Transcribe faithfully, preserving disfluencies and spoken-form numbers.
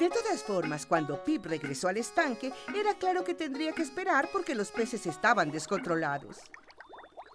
De todas formas, cuando Pip regresó al estanque, era claro que tendría que esperar porque los peces estaban descontrolados.